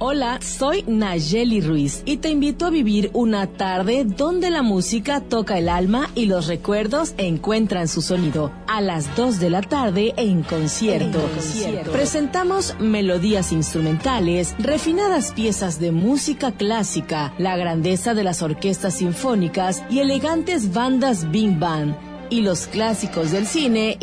Hola, soy Nayeli Ruiz y te invito a vivir una tarde donde la música toca el alma y los recuerdos encuentran su sonido. A las 2 de la tarde en concierto. Presentamos melodías instrumentales, refinadas piezas de música clásica, la grandeza de las orquestas sinfónicas y elegantes bandas big band, y los clásicos del cine